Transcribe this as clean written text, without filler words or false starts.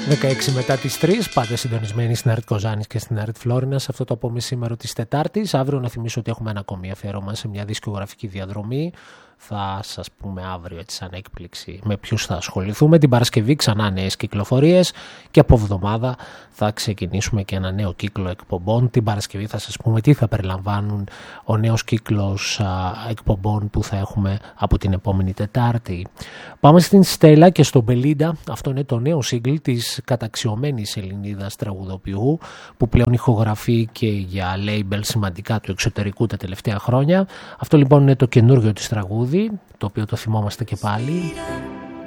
16 μετά τις 3, πάτε συντονισμένοι στην ΕΡΤ Κοζάνης και στην ΕΡΤ Φλόρινα σε αυτό το απομεσήμερο της Τετάρτης. Αύριο να θυμίσω ότι έχουμε ένα ακόμη αφιέρωμα σε μια δισκογραφική διαδρομή. Θα σας πούμε αύριο έτσι σαν έκπληξη με ποιους θα ασχοληθούμε. Την Παρασκευή ξανά νέες κυκλοφορίες και από εβδομάδα θα ξεκινήσουμε και ένα νέο κύκλο εκπομπών. Την Παρασκευή θα σας πούμε τι θα περιλαμβάνουν ο νέος κύκλος εκπομπών που θα έχουμε από την επόμενη Τετάρτη. Πάμε στην Στέλλα και στον Μπελίντα. Αυτό είναι το νέο σύγκλ της καταξιωμένης Ελληνίδας τραγουδοποιού που πλέον ηχογραφεί και για label σημαντικά του εξωτερικού τα τελευταία χρόνια. Αυτό λοιπόν είναι το καινούργιο της τραγούδι, το οποίο το θυμόμαστε και πάλι.